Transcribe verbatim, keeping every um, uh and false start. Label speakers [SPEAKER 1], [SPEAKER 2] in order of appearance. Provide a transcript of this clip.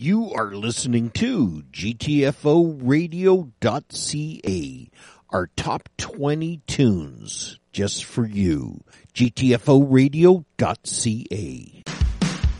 [SPEAKER 1] You are listening to G T F O radio dot C A, our top twenty tunes just for you. G T F O radio dot C A.